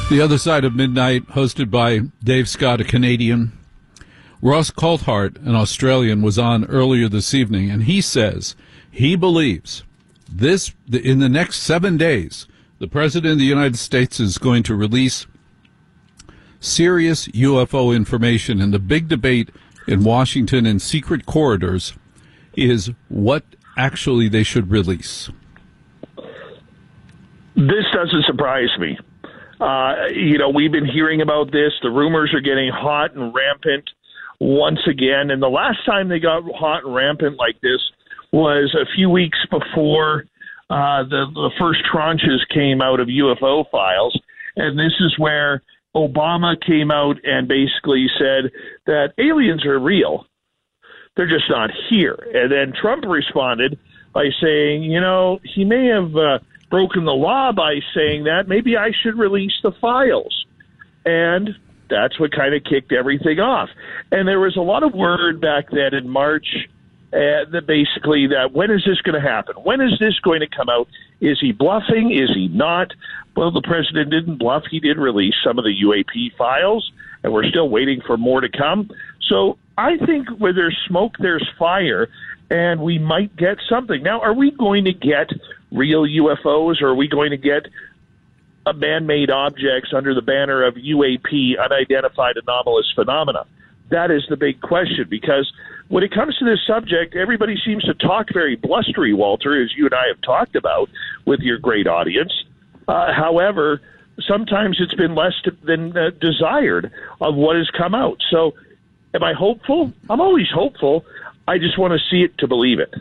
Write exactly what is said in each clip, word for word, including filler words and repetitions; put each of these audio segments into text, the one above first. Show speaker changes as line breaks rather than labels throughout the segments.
The Other Side of Midnight, hosted by Dave Scott, a Canadian. Ross Coulthart, an Australian, was on earlier this evening, and he says he believes this in the next seven days, the President of the United States is going to release serious U F O information, and the big debate in Washington in secret corridors is what actually they should release.
This doesn't surprise me. Uh, you know, we've been hearing about this. The rumors are getting hot and rampant once again. And the last time they got hot and rampant like this was a few weeks before uh, the, the first tranches came out of U F O files. And this is where Obama came out and basically said that aliens are real. They're just not here. And then Trump responded by saying, you know, he may have uh, broken the law by saying that. Maybe I should release the files. And that's what kind of kicked everything off. And there was a lot of word back then in March uh, that basically that when is this going to happen? When is this going to come out? Is he bluffing? Is he not? Well, the president didn't bluff. He did release some of the U A P files, and we're still waiting for more to come. So I think where there's smoke, there's fire, and we might get something. Now, are we going to get real U F Os, or are we going to get a man-made objects under the banner of U A P, unidentified anomalous phenomena? That is the big question, because when it comes to this subject, everybody seems to talk very blustery, Walter, as you and I have talked about with your great audience. Uh, however, sometimes it's been less than uh, desired of what has come out. So am I hopeful? I'm always hopeful. I just want to see it to believe it.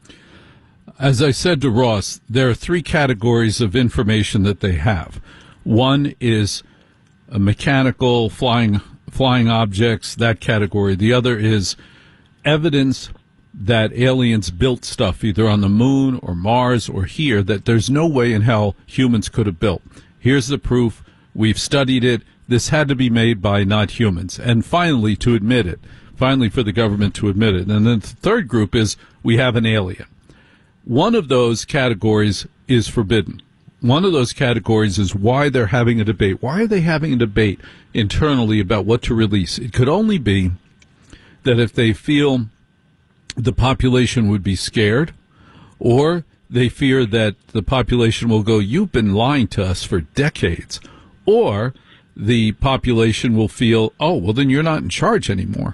As I said to Ross, there are three categories of information that they have. One is a mechanical flying flying objects, that category. The other is evidence that aliens built stuff either on the moon or Mars or here that there's no way in hell humans could have built. Here's the proof. We've studied it. This had to be made by not humans. And finally, to admit it. Finally, for the government to admit it. And then the third group is we have an alien. One of those categories is forbidden. One of those categories is why they're having a debate. Why are they having a debate internally about what to release? It could only be that if they feel the population would be scared, or they fear that the population will go, you've been lying to us for decades, or the population will feel, oh, well, then you're not in charge anymore.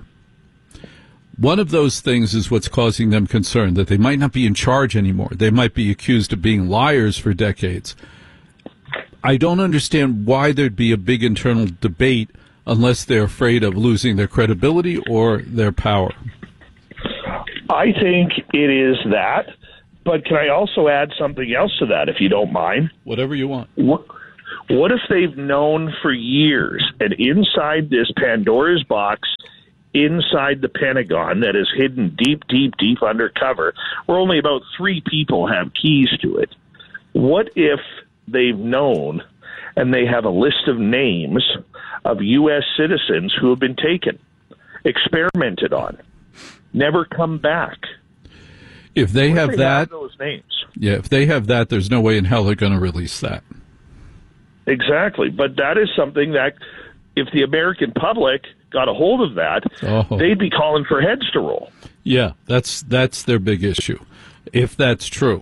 One of those things is what's causing them concern, that they might not be in charge anymore. They might be accused of being liars for decades. I don't understand why there'd be a big internal debate unless they're afraid of losing their credibility or their power.
I think it is that, but can I also add something else to that, if you don't mind?
Whatever you want.
What, what if they've known for years, and inside this Pandora's box, inside the Pentagon that is hidden deep, deep, deep undercover, where only about three people have keys to it, what if they've known and they have a list of names of U S citizens who have been taken, experimented on, never come back?
If they
what
have
if they
that,
have those names?
Yeah, if they have that, there's no way in hell they're going to release that.
Exactly, but that is something that if the American public got a hold of that, oh. they'd be calling for heads to roll.
Yeah, that's that's their big issue, if that's true.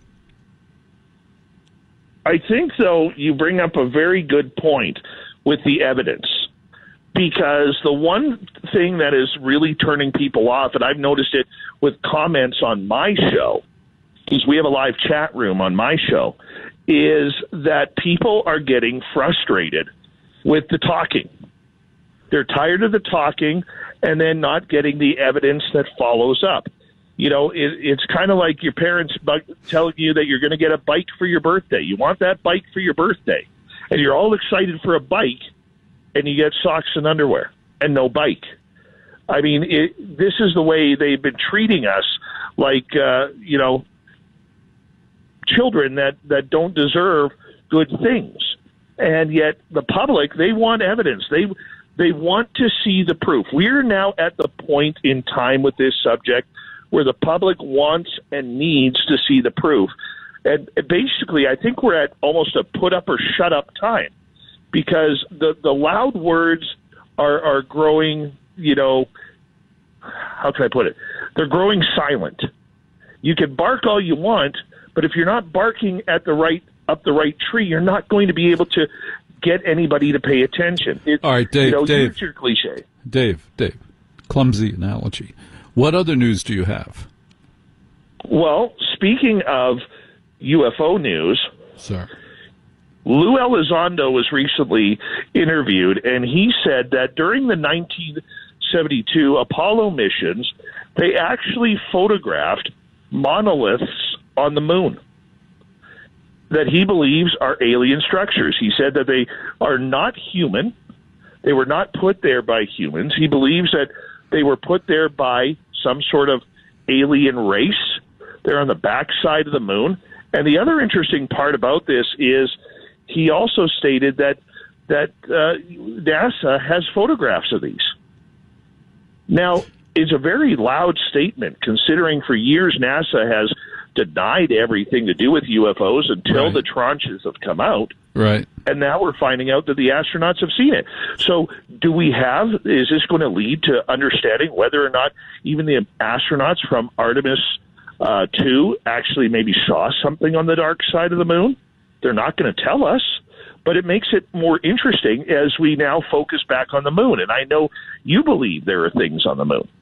I think, though, you bring up a very good point with the evidence, because the one thing that is really turning people off, and I've noticed it with comments on my show, because we have a live chat room on my show, is that people are getting frustrated with the talking. They're tired of the talking and then not getting the evidence that follows up. You know, it, it's kind of like your parents telling you that you're going to get a bike for your birthday. You want that bike for your birthday, and you're all excited for a bike, and you get socks and underwear and no bike. I mean, it, this is the way they've been treating us, like, uh, you know, children that, that don't deserve good things. And yet the public, they want evidence. They they want to see the proof. We're now at the point in time with this subject where the public wants and needs to see the proof. And basically, I think we're at almost a put up or shut up time, because the, the loud words are, are growing, you know, how can I put it? They're growing silent. You can bark all you want, but if you're not barking at the right up the right tree, you're not going to be able to get anybody to pay attention. It,
all right, Dave,
you know,
Dave.
Use your cliche.
Dave, Dave, clumsy analogy. What other news do you have?
Well, speaking of U F O news,
sir,
Lou Elizondo was recently interviewed, and he said that during the nineteen seventy-two Apollo missions, they actually photographed monoliths on the moon that he believes are alien structures. He said that they are not human. They were not put there by humans. He believes that they were put there by some sort of alien race. They're on the backside of the moon. And the other interesting part about this is he also stated that that uh, NASA has photographs of these. Now, it's a very loud statement, considering for years NASA has denied everything to do with U F Os until
right.
the tranches have come out.
Right.
And now we're finding out that the astronauts have seen it. So do we have, is this going to lead to understanding whether or not even the astronauts from Artemis uh, two actually maybe saw something on the dark side of the moon? They're not going to tell us, but it makes it more interesting as we now focus back on the moon. And I know you believe there are things on the moon.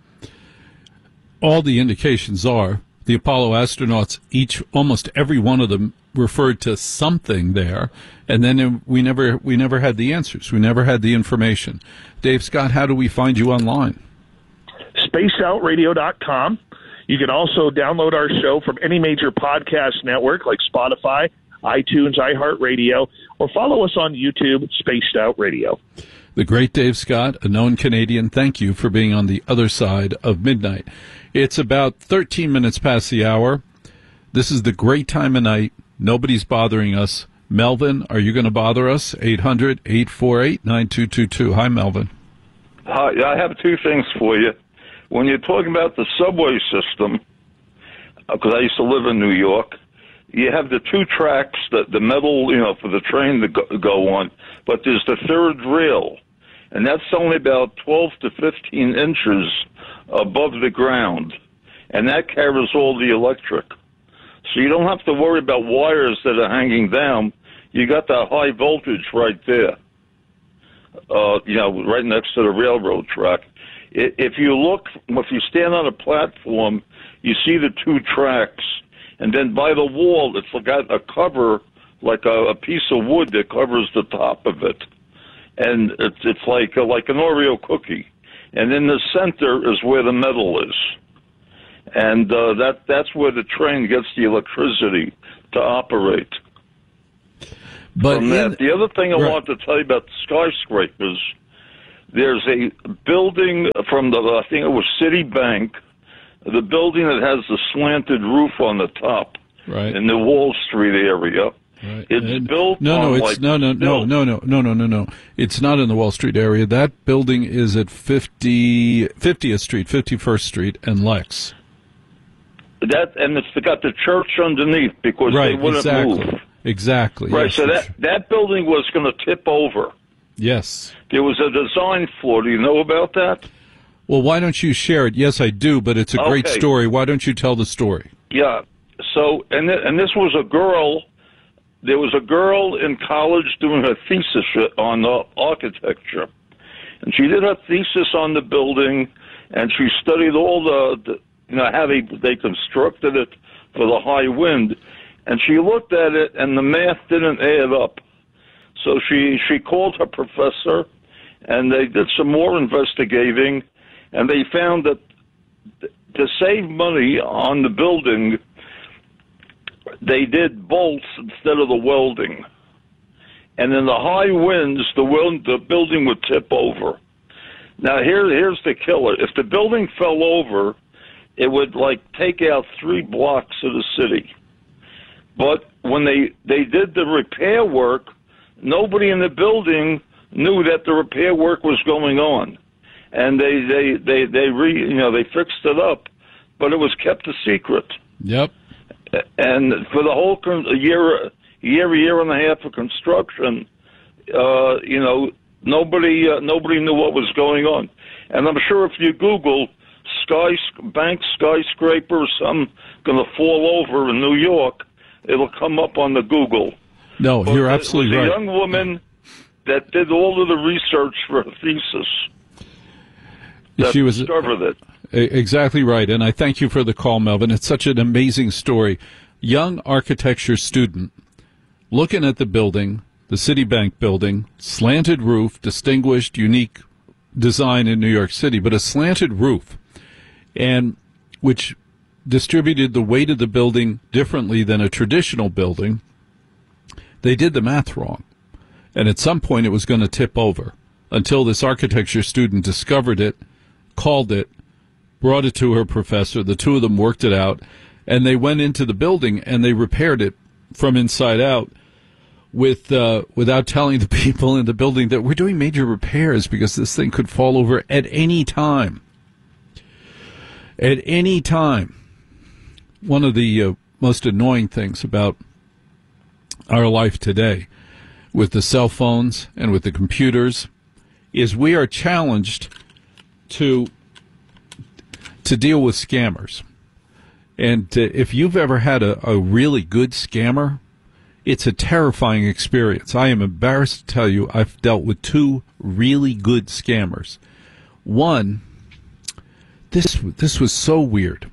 All the indications are the Apollo astronauts, each, almost every one of them, referred to something there, and then we never we never had the answers. We never had the information. Dave Scott, how do we find you online?
spaced out radio dot com. You can also download our show from any major podcast network like Spotify, iTunes, iHeartRadio, or follow us on YouTube, Spaced Out Radio.
The great Dave Scott, a known Canadian, thank you for being on the other side of midnight. It's about thirteen minutes past the hour. This is the great time of night. Nobody's bothering us. Melvin, are you going to bother us? eight hundred, eight four eight, nine two two two. Hi, Melvin.
Hi, I have two things for you. When you're talking about the subway system, because I used to live in New York, you have the two tracks, that the metal, you know, for the train to go, go on, but there's the third rail, and that's only about twelve to fifteen inches above the ground, and that carries all the electric. So you don't have to worry about wires that are hanging down. You got that high voltage right there, uh, you know, right next to the railroad track. If you look, if you stand on a platform, you see the two tracks, and then by the wall, it's got a cover, like a, a piece of wood that covers the top of it, and it's it's like a, like an Oreo cookie, and in the center is where the metal is, and uh, that that's where the train gets the electricity to operate.
But
From that, the other thing I
right.
wanted to tell you about the skyscrapers. There's a building from the, I think it was Citibank, the building that has the slanted roof on the top,
right.
in the Wall Street area.
Right.
It's
and,
built
no, no,
on
it's
like,
no, no, no, no, no, no, no, no, no. It's not in the Wall Street area. That building is at fifty, fiftieth Street, fifty-first Street, and Lex.
That and it's got the church underneath because
right,
they wouldn't
exactly.
move.
Exactly.
Right.
Yes,
so that that building was going to tip over.
Yes.
There was a design flaw. Do you know about that?
Well, why don't you share it? Yes, I do, but it's a
Okay.
great story. Why don't you tell the story?
Yeah. So, and th- and this was a girl. There was a girl in college doing her thesis on uh, architecture, and she did her thesis on the building, and she studied all the, the you know, how they they constructed it for the high wind, and she looked at it, and the math didn't add up. So she, she called her professor, and they did some more investigating, and they found that to save money on the building, they did bolts instead of the welding. And in the high winds, the, wind, the building would tip over. Now, here, here's the killer. If the building fell over, it would, like, take out three blocks of the city. But when they, they did the repair work, nobody in the building knew that the repair work was going on, and they they they they re, you know they fixed it up, but it was kept a secret.
Yep.
And for the whole con- year, year, year and a half of construction, uh, you know, nobody uh, nobody knew what was going on. And I'm sure if you Google sky bank skyscrapers, I'm going to fall over in New York, it'll come up on the Google.
No,
but
you're absolutely right.
It was a young woman that did all of the research for her thesis that
she was
discovered it.
Exactly right, and I thank you for the call, Melvin. It's such an amazing story. Young architecture student looking at the building, the Citibank building, slanted roof, distinguished, unique design in New York City, but a slanted roof, and which distributed the weight of the building differently than a traditional building. They did the math wrong, and at some point it was going to tip over until this architecture student discovered it, called it, brought it to her professor. The two of them worked it out, and they went into the building and they repaired it from inside out with uh, without telling the people in the building that we're doing major repairs because this thing could fall over at any time. At any time. One of the uh, most annoying things about our life today with the cell phones and with the computers is we are challenged to to deal with scammers. And uh, if you've ever had a, a really good scammer, it's a terrifying experience. I am embarrassed to tell you I've dealt with two really good scammers. One, this this was so weird.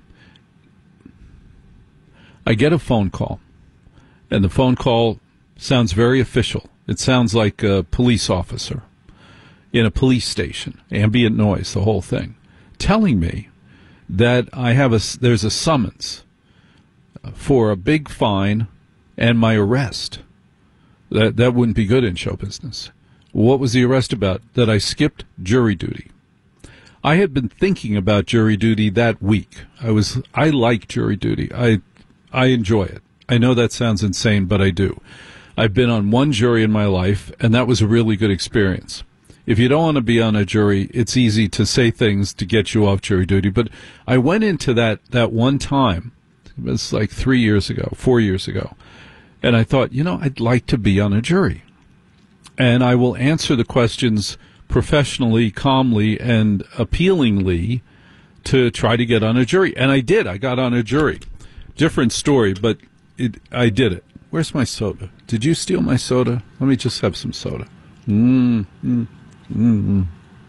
I get a phone call, and the phone call sounds very official. It sounds like a police officer in a police station, ambient noise, the whole thing, telling me that I have a, there's a summons for a big fine and my arrest. That that wouldn't be good in show business. What was the arrest about? That I skipped jury duty. I had been thinking about jury duty that week. I was I like jury duty. I I enjoy it. I know that sounds insane, but I do. I've been on one jury in my life, and that was a really good experience. If you don't want to be on a jury, it's easy to say things to get you off jury duty. But I went into that, that one time, it was like three years ago, four years ago, and I thought, you know, I'd like to be on a jury. And I will answer the questions professionally, calmly, and appealingly to try to get on a jury. And I did. I got on a jury. Different story, but it, I did it. Where's my soda? Did you steal my soda? Let me just have some soda. Mmm. Mm. Mm-hmm.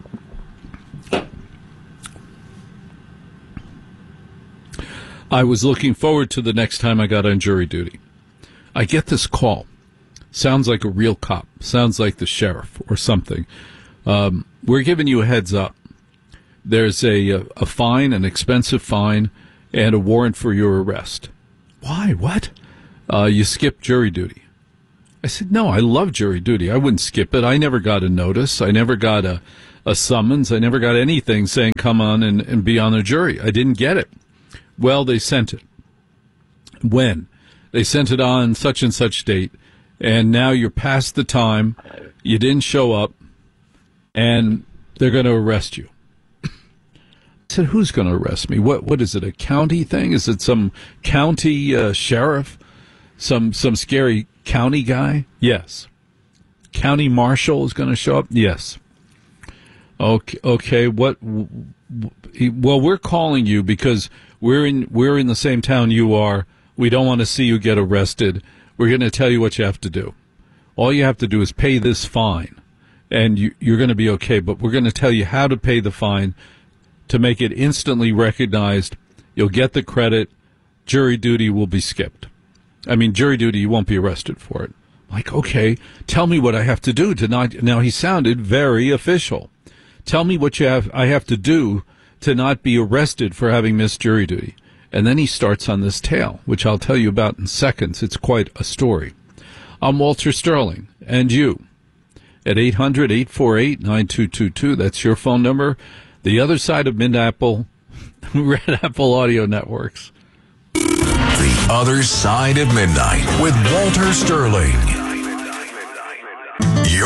I was looking forward to the next time I got on jury duty. I get this call. Sounds like a real cop. Sounds like the sheriff or something. Um, we're giving you a heads up. There's a, a, a fine, an expensive fine, and a warrant for your arrest. Why? What? Uh, you skipped jury duty. I said, no, I love jury duty. I wouldn't skip it. I never got a notice. I never got a, a summons. I never got anything saying come on and, and be on the jury. I didn't get it. Well, they sent it. When? They sent it on such and such date, and now you're past the time. You didn't show up, and they're going to arrest you. I said, who's going to arrest me? What? What is it, a county thing? Is it some county uh, sheriff? Some some scary county guy? Yes. County marshal is going to show up? Yes. Okay. Okay. What? Well, we're calling you because we're in we're in the same town you are. We don't want to see you get arrested. We're going to tell you what you have to do. All you have to do is pay this fine, and you, you're going to be okay. But we're going to tell you how to pay the fine to make it instantly recognized. You'll get the credit. Jury duty will be skipped. I mean, jury duty, you won't be arrested for it. Like, okay, tell me what I have to do to not... Now, he sounded very official. Tell me what you have. I have to do to not be arrested for having missed jury duty. And then he starts on this tale, which I'll tell you about in seconds. It's quite a story. I'm Walter Sterling, and you, at eight hundred, eight four eight, nine two two two. That's your phone number. The other side of Mid-Apple, Red Apple Audio Networks.
The Other Side of Midnight with Walter Sterling. Your health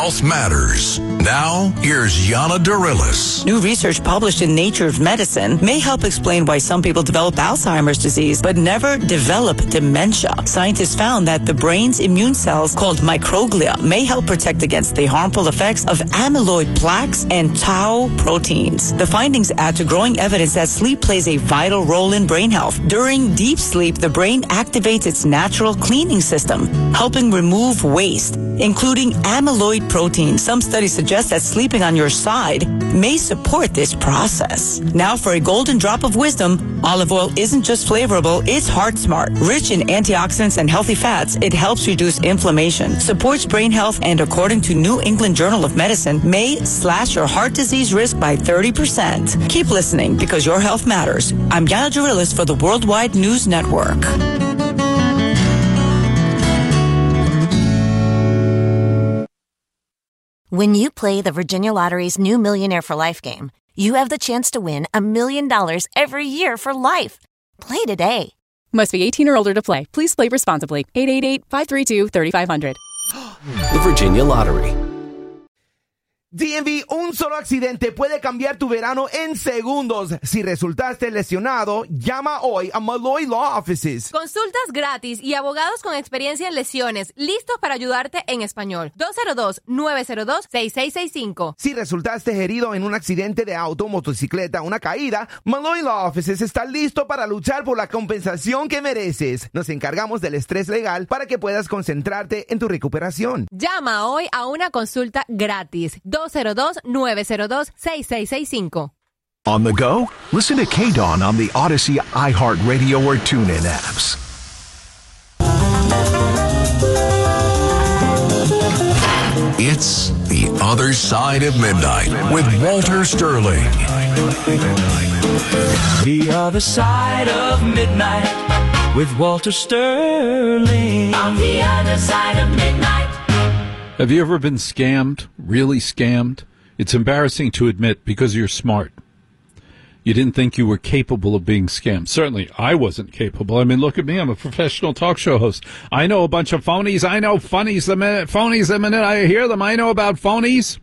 health matters. Now, here's Yana Darilis.
New research published in Nature Medicine may help explain why some people develop Alzheimer's disease but never develop dementia. Scientists found that the brain's immune cells, called microglia, may help protect against the harmful effects of amyloid plaques and tau proteins. The findings add to growing evidence that sleep plays a vital role in brain health. During deep sleep, the brain activates its natural cleaning system, helping remove waste, including amyloid protein. Some studies suggest that sleeping on your side may support this process. Now for a golden drop of wisdom, olive oil isn't just flavorable, it's heart smart. Rich in antioxidants and healthy fats, it helps reduce inflammation, supports brain health, and according to New England Journal of Medicine, may slash your heart disease risk by thirty percent. Keep listening because your health matters. I'm Yana Darilis for the Worldwide News Network.
When you play the Virginia Lottery's new Millionaire for Life game, you have the chance to win a million dollars every year for life. Play today.
Must be eighteen or older to play. Please play responsibly. eight eight eight, five three two, three five zero zero.
The Virginia Lottery.
D M V, un solo accidente puede cambiar tu verano en segundos. Si resultaste lesionado, llama hoy a Malloy Law Offices.
Consultas gratis y abogados con experiencia en lesiones, listos para ayudarte en español. dos cero dos, nueve cero dos, seis seis seis cinco.
Si resultaste herido en un accidente de auto, motocicleta o una caída, Malloy Law Offices está listo para luchar por la compensación que mereces. Nos encargamos del estrés legal para que puedas concentrarte en tu recuperación.
Llama hoy a una consulta gratis. dos cero dos, nueve cero dos, seis seis seis cinco.
On the go? Listen to K-Dawn on the Odyssey, iHeartRadio, or TuneIn apps.
It's The Other Side of Midnight with Walter Sterling.
The Other Side of Midnight with Walter Sterling.
On the Other Side of Midnight.
Have you ever been scammed? Really scammed? It's embarrassing to admit because you're smart. You didn't think you were capable of being scammed. Certainly, I wasn't capable. I mean, look at me. I'm a professional talk show host. I know a bunch of phonies. I know funnies the minute, phonies the minute I hear them. I know about phonies.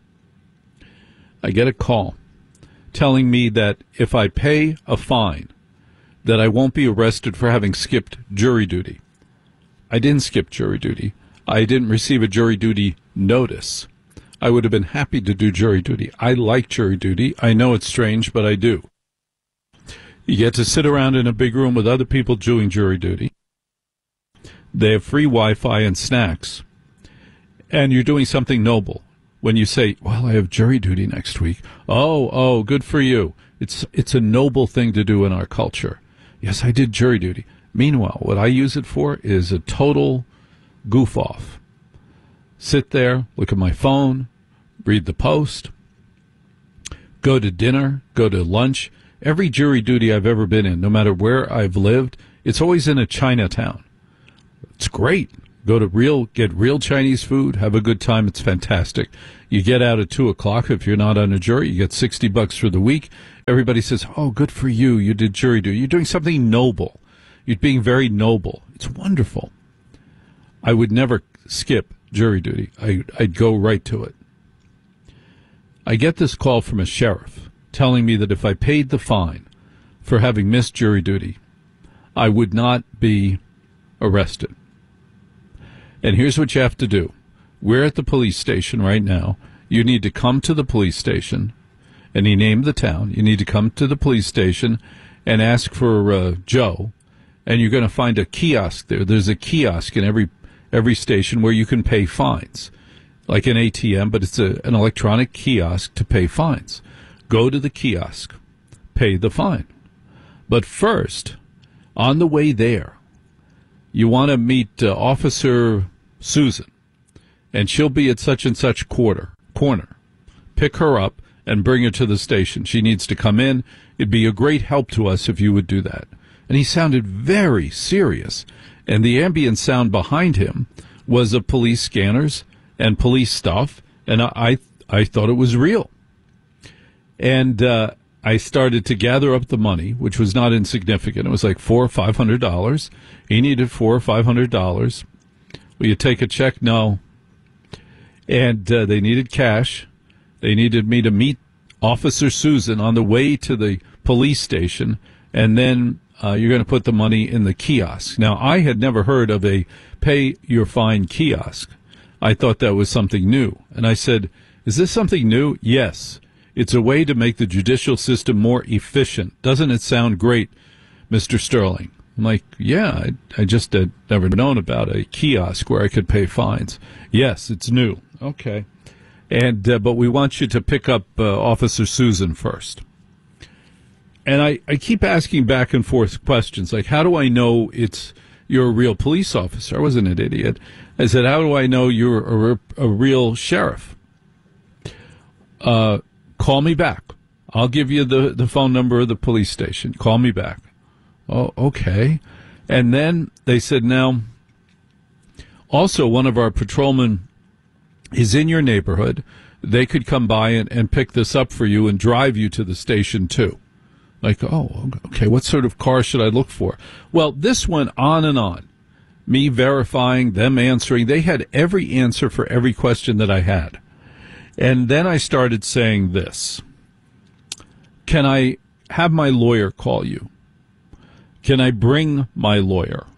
I get a call telling me that if I pay a fine, that I won't be arrested for having skipped jury duty. I didn't skip jury duty. I didn't receive a jury duty notice. I would have been happy to do jury duty. I like jury duty. I know it's strange, but I do. You get to sit around in a big room with other people doing jury duty. They have free Wi-Fi and snacks. And you're doing something noble. When you say, well, I have jury duty next week. Oh, oh, good for you. It's, it's a noble thing to do in our culture. Yes, I did jury duty. Meanwhile, what I use it for is a total goof off. Sit there, look at my phone, read the Post, go to dinner, go to lunch. Every jury duty I've ever been in, no matter where I've lived, it's always in a Chinatown. It's great. Go to real, get real Chinese food, have a good time. It's fantastic. You get out at two o'clock. If you're not on a jury, you get sixty bucks for the week. Everybody says, oh, good for you. You did jury duty. You're doing something noble. You're being very noble. It's wonderful. I would never skip jury duty. I, I'd go right to it. I get this call from a sheriff telling me that if I paid the fine for having missed jury duty, I would not be arrested. And here's what you have to do. We're at the police station right now. You need to come to the police station, and he named the town. You need to come to the police station and ask for uh, Joe, and you're going to find a kiosk there. There's a kiosk in every every station where you can pay fines, like an A T M, but it's a, an electronic kiosk to pay fines. Go to the kiosk, pay the fine. But first, on the way there, you want to meet uh, Officer Susan, and she'll be at such and such quarter, corner. Pick her up and bring her to the station. She needs to come in. It'd be a great help to us if you would do that. And he sounded very serious. And the ambient sound behind him was of police scanners and police stuff, and I I thought it was real. And uh, I started to gather up the money, which was not insignificant. It was like four or five hundred dollars. He needed four or five hundred dollars. Will you take a check? No. and uh, they needed cash. They needed me to meet Officer Susan on the way to the police station, and then uh, you're going to put the money in the kiosk. Now, I had never heard of a pay your fine kiosk. I thought that was something new. And I said, is this something new? Yes. It's a way to make the judicial system more efficient. Doesn't it sound great, Mister Sterling? I'm like, yeah, I, I just had never known about a kiosk where I could pay fines. Yes, it's new. Okay. And uh, but we want you to pick up uh, Officer Susan first. And I, I keep asking back and forth questions like, how do I know it's you're a real police officer? I wasn't an idiot. I said, how do I know you're a, a real sheriff? Uh, call me back. I'll give you the, the phone number of the police station. Call me back. Oh, okay. And then they said, now, also one of our patrolmen is in your neighborhood. They could come by and, and pick this up for you and drive you to the station, too. Like, oh, okay, what sort of car should I look for? Well, this went on and on. Me verifying, them answering. They had every answer for every question that I had. And then I started saying this. Can I have my lawyer call you? Can I bring my lawyer?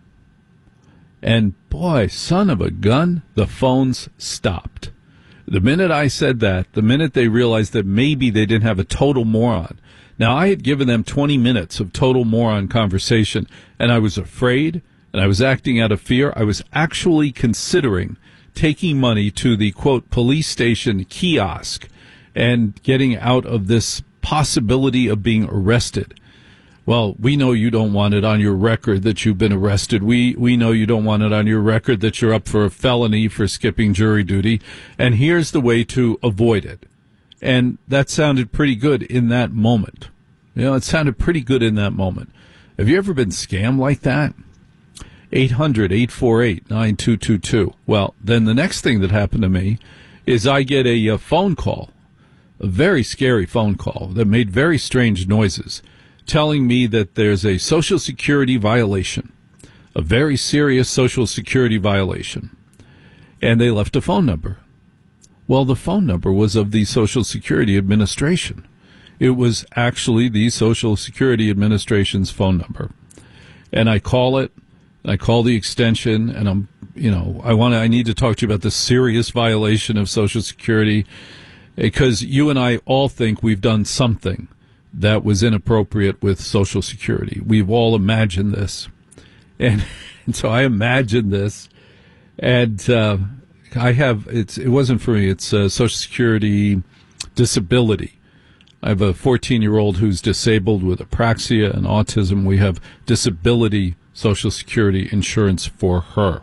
And boy, son of a gun, the phones stopped. The minute I said that, the minute they realized that maybe they didn't have a total moron. Now, I had given them twenty minutes of total moron conversation, and I was afraid, and I was acting out of fear. I was actually considering taking money to the, quote, police station kiosk and getting out of this possibility of being arrested. Well, we know you don't want it on your record that you've been arrested. We we know you don't want it on your record that you're up for a felony for skipping jury duty. And here's the way to avoid it. And that sounded pretty good in that moment. You know, it sounded pretty good in that moment. Have you ever been scammed like that? eight hundred, eight four eight, nine two two two. Well, then the next thing that happened to me is I get a, a phone call, a very scary phone call that made very strange noises, telling me that there's a Social Security violation, a very serious Social Security violation. And they left a phone number. Well, the phone number was of the Social Security Administration. It was actually the Social Security Administration's phone number. And I call it, and I call the extension, and I'm, you know, I want to, I need to talk to you about the serious violation of Social Security, because you and I all think we've done something that was inappropriate with Social Security. We've all imagined this. And, and so I imagined this, and uh, I have, it's, it wasn't for me, it's uh, Social Security disability. I have a fourteen-year-old who's disabled with apraxia and autism. We have disability Social Security insurance for her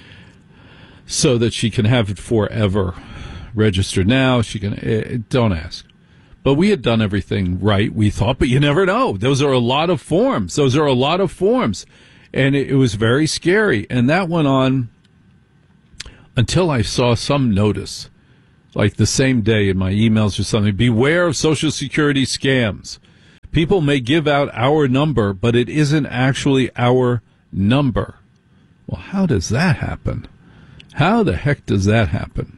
so that she can have it forever. Registered now, she can, uh, don't ask. But we had done everything right, we thought, but you never know. Those are a lot of forms. Those are a lot of forms. And it, it was very scary. And that went on until I saw some notice, like the same day in my emails or something, beware of Social Security scams. People may give out our number, but it isn't actually our number. Well, how does that happen? How the heck does that happen?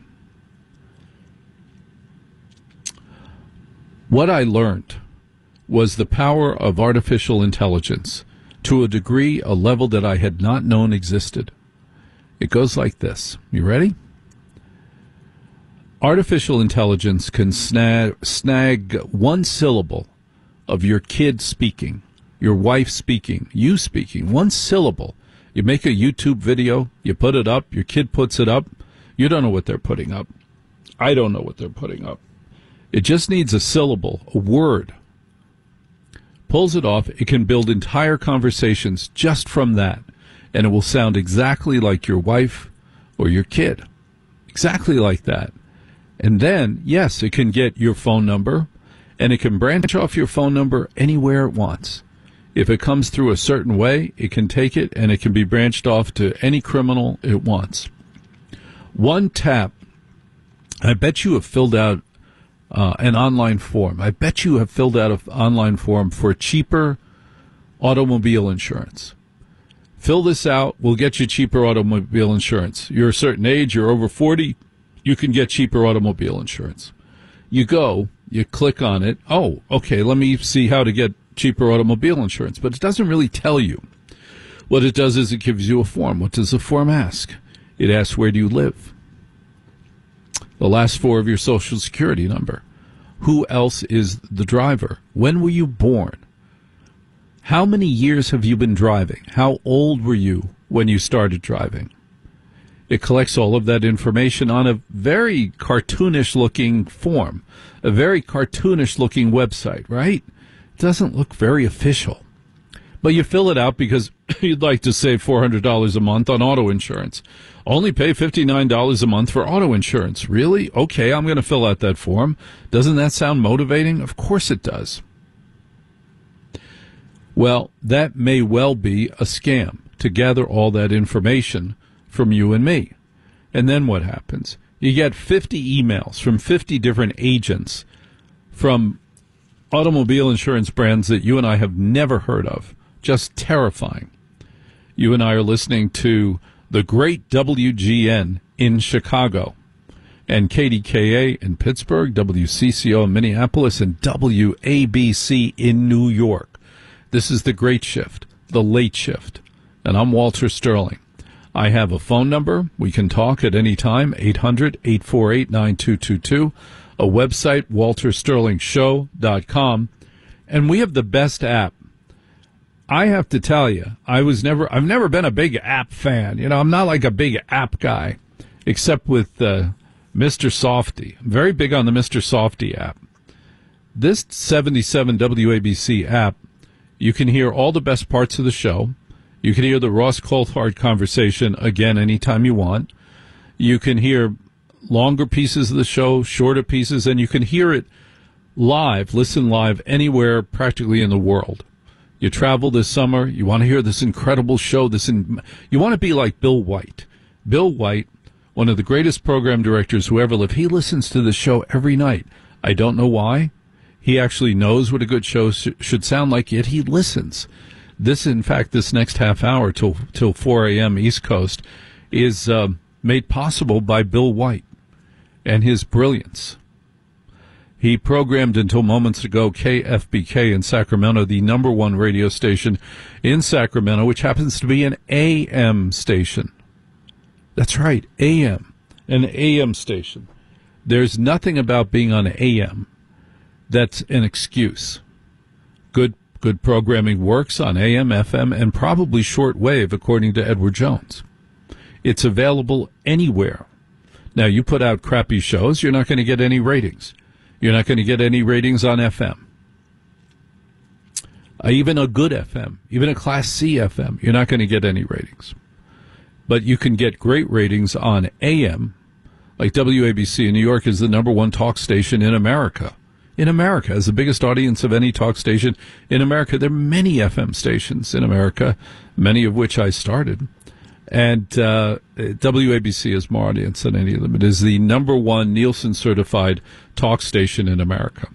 What I learned was the power of artificial intelligence to a degree, a level that I had not known existed. It goes like this. You ready? Artificial intelligence can snag, snag one syllable of your kid speaking, your wife speaking, you speaking, one syllable. You make a YouTube video, you put it up, your kid puts it up. You don't know what they're putting up. I don't know what they're putting up. It just needs a syllable, a word. Pulls it off. It can build entire conversations just from that. And it will sound exactly like your wife or your kid. Exactly like that. And then, yes, it can get your phone number, and it can branch off your phone number anywhere it wants. If it comes through a certain way, it can take it, and it can be branched off to any criminal it wants. One tap, I bet you have filled out Uh, an online form. I bet you have filled out an online form for cheaper automobile insurance. Fill this out. We'll get you cheaper automobile insurance. You're a certain age. You're over forty. you can get cheaper automobile insurance. You go, you click on it. Oh, okay, let me see how to get cheaper automobile insurance. But it doesn't really tell you. What it does is it gives you a form. What does the form ask? It asks, where do you live? The last four of your social security number. Who else is the driver? When were you born? How many years have you been driving? How old were you when you started driving? It collects all of that information on a very cartoonish-looking form, a very cartoonish-looking website, right? It doesn't look very official. But you fill it out because you'd like to save four hundred dollars a month on auto insurance. Only pay fifty-nine dollars a month for auto insurance. Really? Okay, I'm going to fill out that form. Doesn't that sound motivating? Of course it does. Well, that may well be a scam to gather all that information from you and me. And then what happens? You get fifty emails from fifty different agents from automobile insurance brands that you and I have never heard of. Just terrifying. You and I are listening to the great W G N in Chicago and K D K A in Pittsburgh, W C C O in Minneapolis, and W A B C in New York. This is the Great Shift, the Late Shift. And I'm Walter Sterling. I have a phone number. We can talk at any time, eight hundred, eight four eight, nine two two two. A website, walter sterling show dot com. And we have the best app. I have to tell you, I was never, I've never been a big app fan. You know, I'm not like a big app guy, except with uh, Mister Softy. I'm very big on the Mister Softy app. This seventy-seven W A B C app, you can hear all the best parts of the show. You can hear the Ross Coulthard conversation again anytime you want. You can hear longer pieces of the show, shorter pieces, and you can hear it live, listen live anywhere practically in the world. You travel this summer, you want to hear this incredible show, this in, you want to be like Bill White. Bill White, one of the greatest program directors who ever lived, he listens to the show every night. I don't know why. He actually knows what a good show sh- should sound like, yet he listens. This, in fact, this next half hour till till four a.m. East Coast is uh, made possible by Bill White and his brilliance. He programmed until moments ago K F B K in Sacramento, the number one radio station in Sacramento, which happens to be an A M station. That's right, A M, an A M station. There's nothing about being on A M that's an excuse. Good good programming works on A M, F M, and probably shortwave, according to Edward Jones. It's available anywhere. Now, you put out crappy shows, you're not going to get any ratings. You're not going to get any ratings on F M. Uh, even a good F M, even a Class C F M, you're not going to get any ratings. But you can get great ratings on A M, like W A B C in New York is the number one talk station in America. In America, has the biggest audience of any talk station in America. There are many F M stations in America, many of which I started. And uh, W A B C has more audience than any of them. It is the number one Nielsen-certified talk station in America.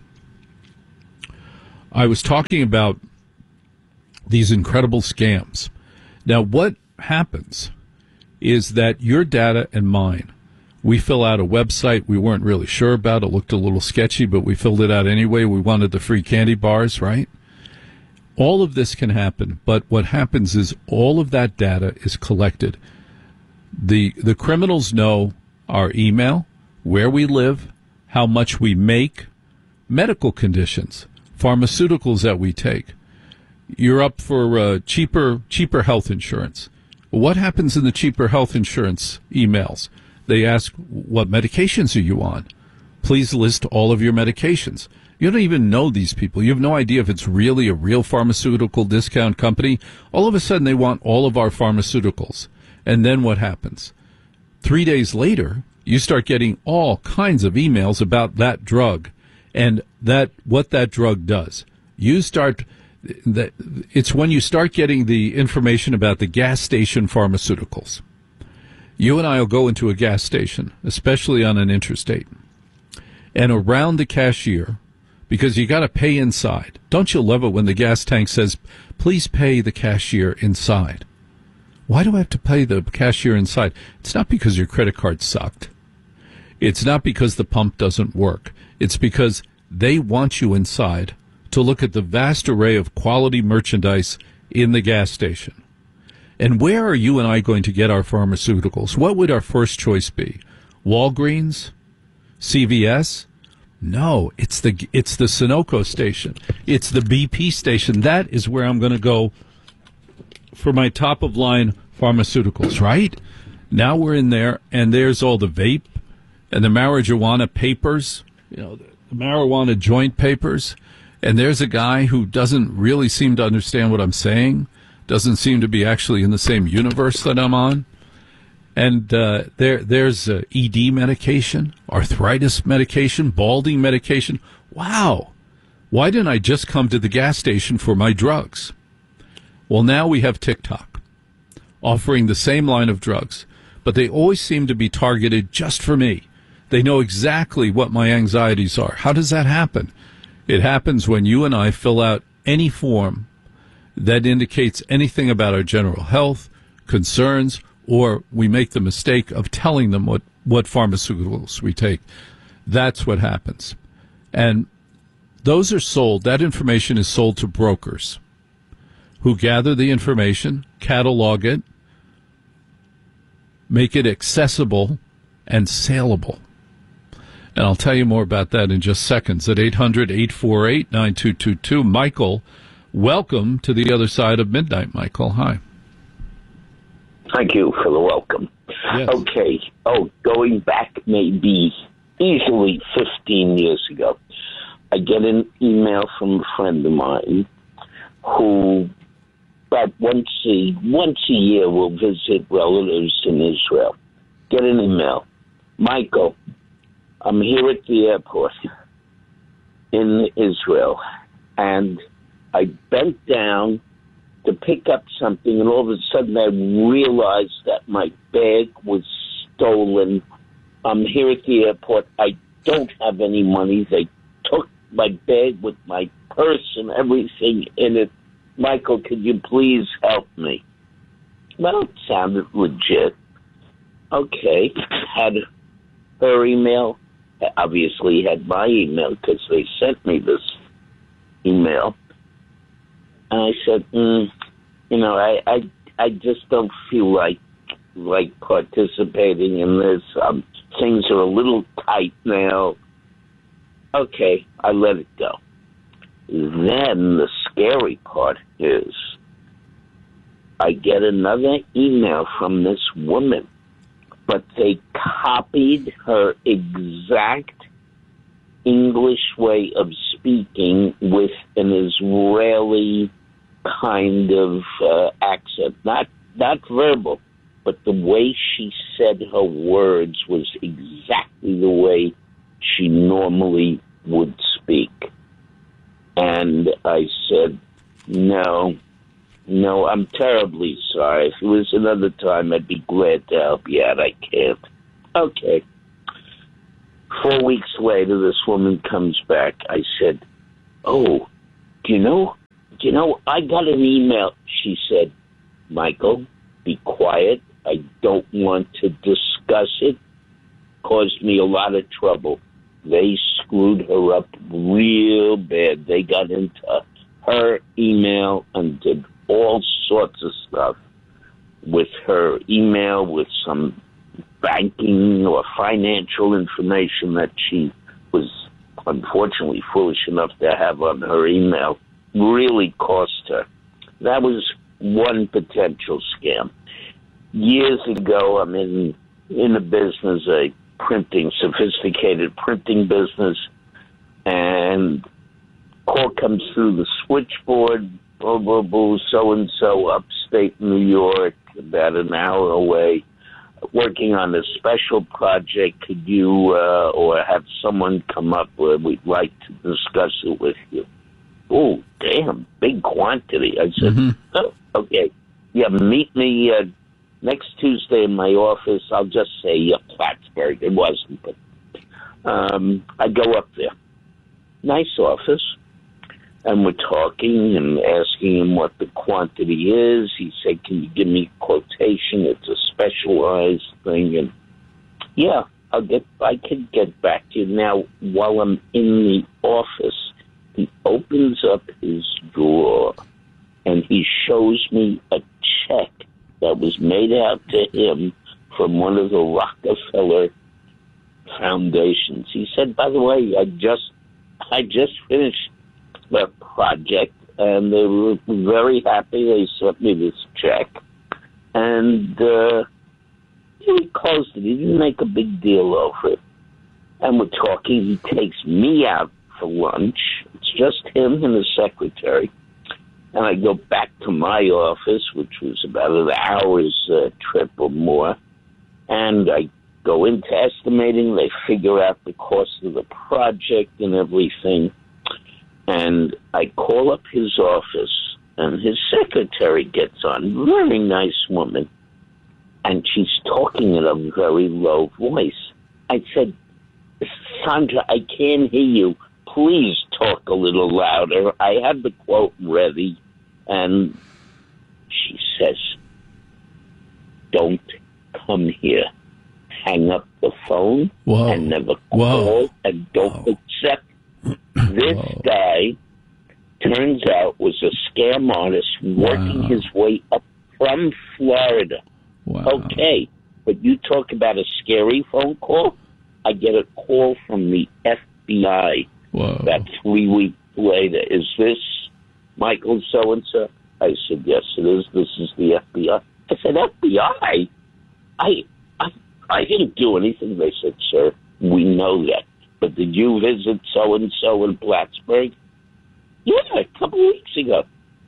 I was talking about these incredible scams. Now, what happens is that your data and mine, we fill out a website we weren't really sure about. It looked a little sketchy, but we filled it out anyway. We wanted the free candy bars, right? All of this can happen, but what happens is all of that data is collected. The the criminals know our email, where we live, how much we make, medical conditions, pharmaceuticals that we take. You're up for uh, cheaper cheaper health insurance. What happens in the cheaper health insurance emails? They ask, what medications are you on? Please list all of your medications. You don't even know these people. You have no idea if it's really a real pharmaceutical discount company. All of a sudden, they want all of our pharmaceuticals. And then what happens? Three days later, you start getting all kinds of emails about that drug and that what that drug does. You start... That it's when you start getting the information about the gas station pharmaceuticals. You and I will go into a gas station, especially on an interstate, and around the cashier, because you got to pay inside. Don't you love it when the gas tank says, please pay the cashier inside? Why do I have to pay the cashier inside? It's not because your credit card sucked. It's not because the pump doesn't work. It's because they want you inside to look at the vast array of quality merchandise in the gas station. And where are you and I going to get our pharmaceuticals? What would our first choice be? Walgreens? C V S? No, it's the it's the Sunoco station. It's the B P station. That is where I'm going to go for my top-of-line pharmaceuticals, right? Now we're in there, and there's all the vape and the marijuana papers, you know, the marijuana joint papers, and there's a guy who doesn't really seem to understand what I'm saying, doesn't seem to be actually in the same universe that I'm on. And uh, there, there's uh, E D medication, arthritis medication, balding medication. Wow. Why didn't I just come to the gas station for my drugs? Well, now we have TikTok offering the same line of drugs, but they always seem to be targeted just for me. They know exactly what my anxieties are. How does that happen? It happens when you and I fill out any form that indicates anything about our general health, concerns, or we make the mistake of telling them what, what pharmaceuticals we take. That's what happens. And those are sold, that information is sold to brokers who gather the information, catalog it, make it accessible and saleable. And I'll tell you more about that in just seconds at eight hundred, eight four eight, nine two two two. Michael, welcome to the other side of midnight, Michael. Hi.
Thank you for the welcome.
Yes.
Okay. Oh, going back maybe easily fifteen years ago, I get an email from a friend of mine who about once a, once a year will visit relatives in Israel. Get an email. Michael, I'm here at the airport in Israel, and I bent down to pick up something, and all of a sudden I realized that my bag was stolen. I'm here at the airport. I don't have any money. They took my bag with my purse and everything in it. Michael, could you please help me? Well, it sounded legit. Okay. Had her email. Obviously had my email because they sent me this email. And I said, mm, you know, I, I I just don't feel like like participating in this. Um, things are a little tight now. Okay, I let it go. Then the scary part is I get another email from this woman, but they copied her exact English way of speaking with an Israeli kind of uh, accent. Not not verbal, but the way she said her words was exactly the way she normally would speak. And I said, no, no, I'm terribly sorry. If it was another time, I'd be glad to help you out. I can't. Okay. Four weeks later, this woman comes back. I said, oh, do you know, do you know, I got an email. She said, Michael, be quiet. I don't want to discuss it. Caused me a lot of trouble. They screwed her up real bad. They got into her email and did all sorts of stuff with her email, with some banking or financial information that she was unfortunately foolish enough to have on her email. Really cost her. That was one potential scam. Years ago, I'm in, in a business, a printing, sophisticated printing business, and call comes through the switchboard, blah, blah, blah, so-and-so, upstate New York, about an hour away, working on a special project. Could you uh, or have someone come up where we'd like to discuss it with you? Oh, damn, big quantity. I said, mm-hmm. oh, okay, yeah, meet me uh, next Tuesday in my office. I'll just say uh, Plattsburgh. It wasn't, but um, I go up there. Nice office. And we're talking and asking him what the quantity is. He said, can you give me a quotation? It's a specialized thing. And yeah, I'll get, I can get back to you. Now, while I'm in the office, he opens up his drawer and he shows me a check that was made out to him from one of the Rockefeller foundations. He said, by the way, I just, I just finished the project and they were very happy. They sent me this check and, uh, he closed it. He didn't make a big deal over it. And we're talking. He takes me out for lunch. It's just him and the secretary. And I go back to my office, which was about an hour's uh, trip or more. And I go into estimating. They figure out the cost of the project and everything. And I call up his office, and his secretary gets on. Very nice woman. And she's talking in a very low voice. I said, Sandra, I can't hear you. Please talk a little louder. I had the quote ready. And she says, don't come here. Hang up the phone
Whoa.
and never
Whoa.
call and don't
Whoa.
accept. This Whoa. guy, turns out, was a scam artist working wow. his way up from Florida.
Wow.
Okay, but you talk about a scary phone call. I get a call from the F B I.
Whoa.
About three weeks later. Is this Michael so-and-so? I said, yes, it is. This is the F B I. I said, F B I? I, I, I didn't do anything. They said, sir, we know that. But did you visit so-and-so in Plattsburgh? Yeah, a couple of weeks ago.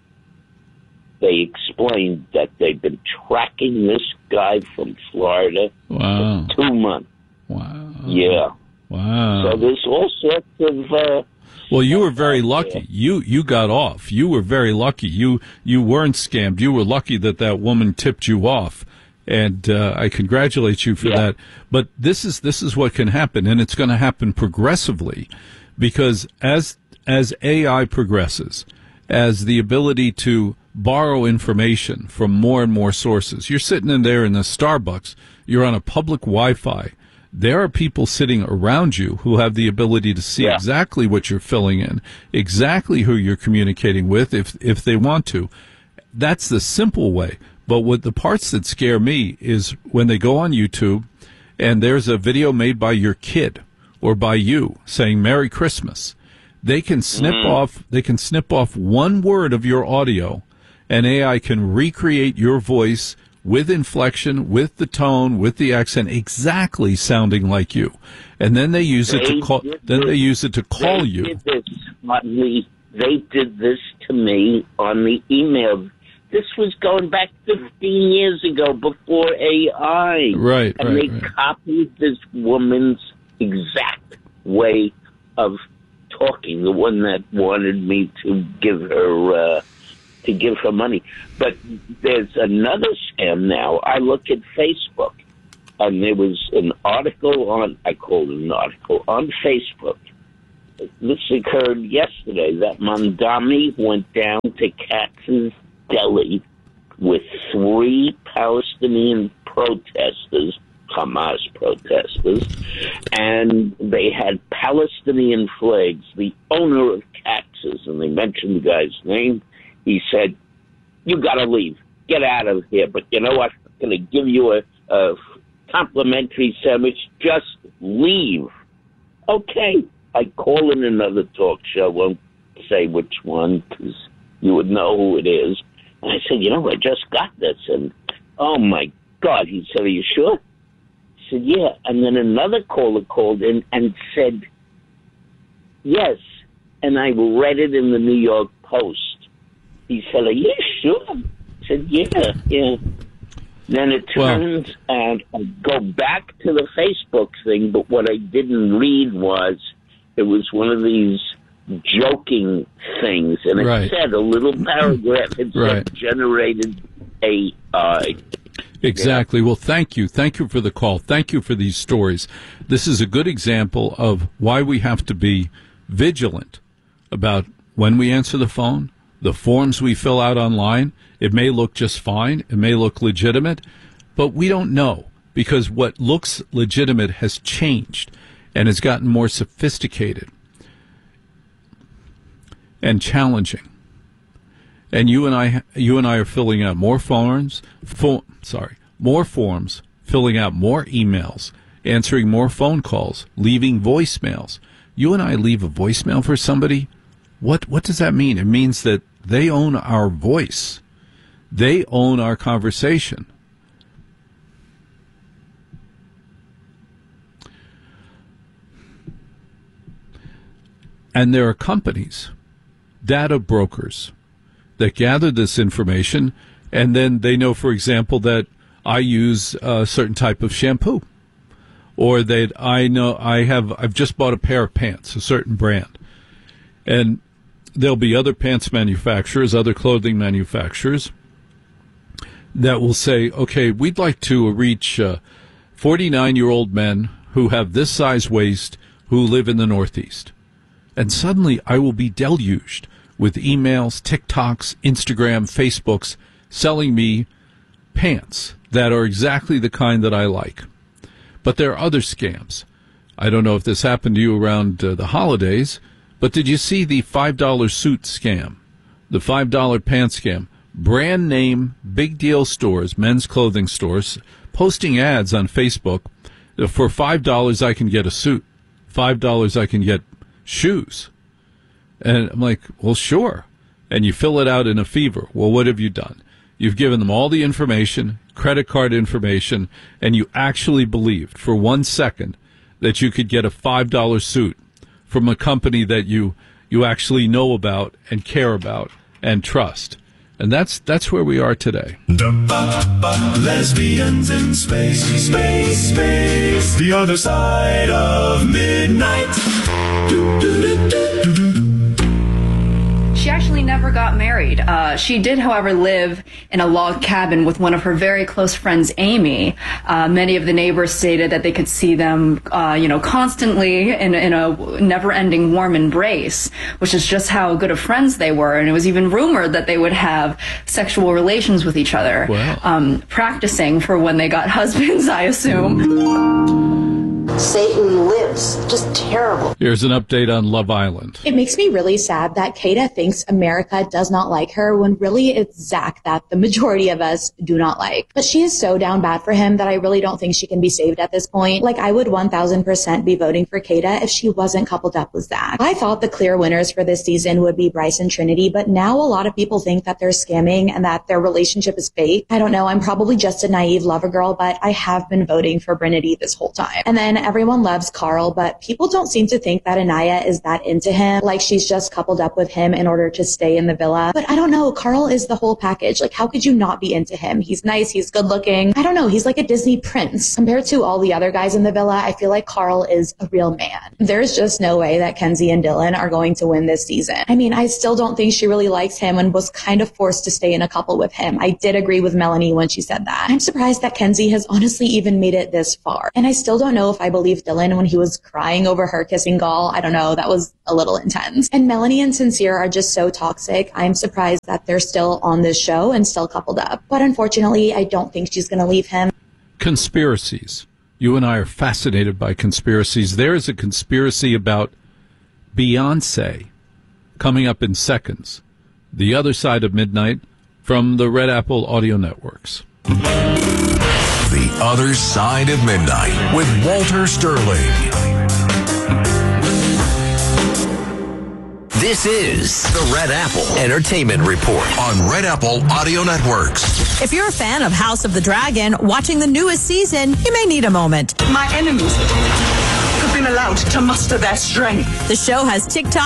They explained that they've been tracking this guy from Florida
wow.
for two months.
Wow.
Yeah.
Wow.
So there's all sorts of... Uh,
well, you were very lucky. You you got off. You were very lucky. You you weren't scammed. You were lucky that that woman tipped you off. And uh, I congratulate you for
yeah.
that. But this is this is what can happen, and it's going to happen progressively, because as as A I progresses, as the ability to borrow information from more and more sources. You're sitting in there in the Starbucks. You're on a public Wi-Fi. There are people sitting around you who have the ability to see yeah. exactly what you're filling in, exactly who you're communicating with if if they want to. That's the simple way. But what the parts that scare me is when they go on YouTube and there's a video made by your kid or by you saying Merry Christmas. They can snip mm. off they can snip off one word of your audio, and A I can recreate your voice with inflection, with the tone, with the accent, exactly sounding like you. And then they use they it to call. Then this, they use it to call
they
you.
Did this on the, they did this to me on the email. This was going back fifteen years ago, before A I.
Right,
and
right,
they
right.
copied this woman's exact way of talking, the one that wanted me to give her uh, to give her money. But there's another scam now. I look at Facebook, and there was an article on, I call it an article, on Facebook. This occurred yesterday, that Mandami went down to Katz's Deli with three Palestinian protesters, Hamas protesters, and they had Palestinian flags. The owner of Katz's, and they mentioned the guy's name, he said, you got to leave. Get out of here. But you know what? I'm going to give you a, a complimentary sandwich. Just leave. Okay. I call in another talk show. Won't say which one because you would know who it is. And I said, you know, I just got this. And, oh, my God. He said, are you sure? I said, yeah. And then another caller called in and said, yes. And I read it in the New York Post. He said, are you sure? I said, yeah, yeah. Then it turns well, out I go back to the Facebook thing, but what I didn't read was it was one of these joking things, and it
right.
said a little paragraph. It said
right.
generated A I.
Exactly. Yeah. Well, thank you. Thank you for the call. Thank you for these stories. This is a good example of why we have to be vigilant about when we answer the phone, the forms we fill out online. It may look just fine. It may look legitimate, but we don't know. because what looks legitimate has changed and has gotten more sophisticated and challenging. And you and I, you and I are filling out more forms, fo- sorry, more forms, filling out more emails, answering more phone calls, leaving voicemails. You and I leave a voicemail for somebody. What what does that mean? It means that they own our voice. They own our conversation. And there are companies, data brokers, that gather this information, and then they know, for example, that I use a certain type of shampoo, or that I know I have, I've just bought a pair of pants, a certain brand. And there'll be other pants manufacturers, other clothing manufacturers that will say, okay, we'd like to reach uh, forty-nine-year-old men who have this size waist who live in the Northeast. And suddenly I will be deluged with emails, TikToks, Instagram, Facebooks selling me pants that are exactly the kind that I like. But there are other scams. I don't know if this happened to you around uh, the holidays, but did you see the five dollar suit scam, the five dollar pants scam? Brand name, big deal stores, men's clothing stores, posting ads on Facebook. For five dollars I can get a suit. five dollars I can get shoes. And I'm like, well, sure. And you fill it out in a fever. Well, what have you done? You've given them all the information, credit card information, and you actually believed for one second that you could get a five dollar suit from a company that you, you actually know about and care about and trust. And that's that's where we are today.
Lesbians in space, space, space. The other side of midnight. Do, do, do, do, do, do.
She actually never got married. Uh, she did, however, live in a log cabin with one of her very close friends, Amy. Uh, many of the neighbors stated that they could see them, uh, you know, constantly in, in a never-ending warm embrace, which is just how good of friends they were. And it was even rumored that they would have sexual relations with each other,
wow.
um, practicing for when they got husbands, I assume.
Satan lives. Just terrible.
Here's an update on Love Island.
It makes me really sad that Kata thinks America does not like her when really it's Zach that the majority of us do not like. But she is so down bad for him that I really don't think she can be saved at this point. Like, I would one thousand percent be voting for Kata if she wasn't coupled up with Zach. I thought the clear winners for this season would be Bryce and Trinity, but now a lot of people think that they're scamming and that their relationship is fake. I don't know. I'm probably just a naive lover girl, but I have been voting for Brinity this whole time. And then everyone loves Carl, but people don't seem to think that Anaya is that into him. Like, she's just coupled up with him in order to stay in the villa. But I don't know. Carl is the whole package. Like, how could you not be into him? He's nice. He's good looking. I don't know. He's like a Disney prince. Compared to all the other guys in the villa, I feel like Carl is a real man. There's just no way that Kenzie and Dylan are going to win this season. I mean, I still don't think she really likes him and was kind of forced to stay in a couple with him. I did agree with Melanie when she said that. I'm surprised that Kenzie has honestly even made it this far. And I still don't know if I believe Dylan when he was crying over her kissing Gaul. I don't know. That was a little intense. And Melanie and Sincere are just so toxic. I'm surprised that they're still on this show and still coupled up. But unfortunately, I don't think she's going to leave him.
Conspiracies. You and I are fascinated by conspiracies. There is a conspiracy about Beyonce coming up in seconds. The Other Side of Midnight from the Red Apple Audio Networks.
The Other Side of Midnight with Walter Sterling. This is the Red Apple Entertainment Report on Red Apple Audio Networks.
If you're a fan of House of the Dragon, watching the newest season, you may need a moment.
My enemies have been allowed to muster their strength.
The show has TikTok